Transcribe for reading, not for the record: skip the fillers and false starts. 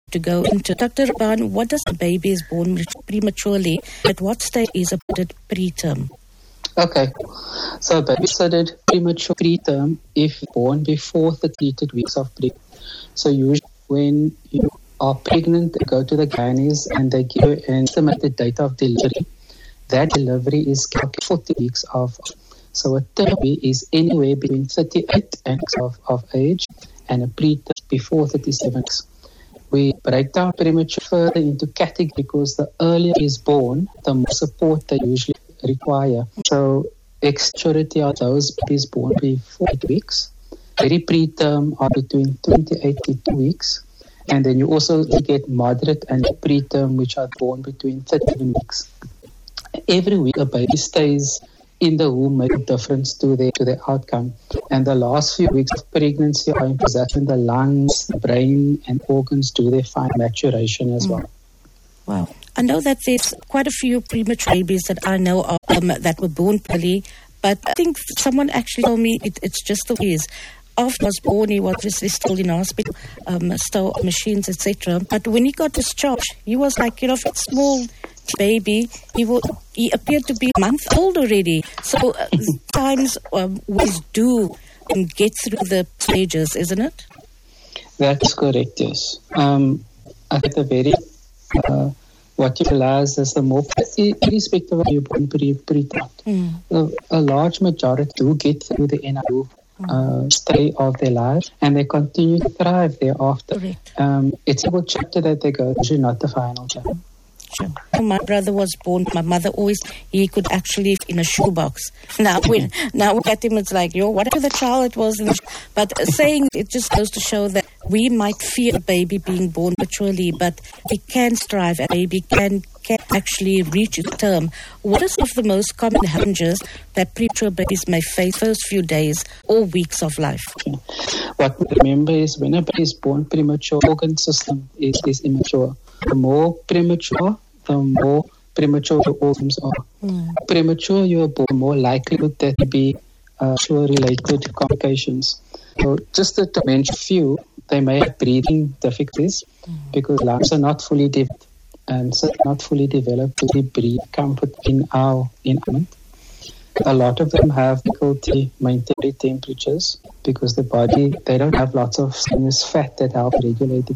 to go into. Dr. Rabban, what does a baby is born prematurely? At what stage is it preterm? Okay, so a baby is considered premature preterm if born before the 30 weeks of pregnancy. So usually when you are pregnant, they go to the gynaes and they give you an estimated date of delivery. That delivery is calculated 40 weeks of. So a baby is anywhere between 38 and of age, and a preterm before 37 weeks. We break down premature further into categories because the earlier is born, the more support they usually require. So extraterritorial are those babies born before 8 weeks. Very preterm are between 28 to 2 weeks. And then you also get moderate and preterm, which are born between 13 weeks. Every week a baby stays in the womb make a difference to their outcome. And the last few weeks of pregnancy are in possession. The lungs, the brain, and organs do their fine maturation as well. Wow. I know that there's quite a few premature babies that I know of that were born early, but I think someone actually told me it's just the way it is. After he was born, he was obviously still in hospital, still on machines, etc. But when he got discharged, he was like, a small baby. He appeared to be a month old already. So times we do get through the stages, isn't it? That's correct, yes. I think what you realize is the more, irrespective of your born preterm, a large majority do get through the NICU stay of their life, and they continue to thrive thereafter. It's a good chapter that they go, usually not the final chapter. Sure. When my brother was born, my mother he could actually in a shoebox. Now we at him, it's like, whatever the child it was. But saying it just goes to show that we might fear a baby being born prematurely, but it can strive. A baby can actually reach its term. What are some of the most common challenges that premature babies may face first few days or weeks of life? What we remember is when a baby is born premature, organ system is immature. The more premature, the more premature the organs are. Premature you are born, the more likelihood that there be related complications. So just to mention a few, they may have breathing difficulties because lungs are not fully developed, and so not fully developed to breathe comfort in our environment. A lot of them have difficulty maintaining temperatures because the body, they don't have lots of sinus fat that help regulate the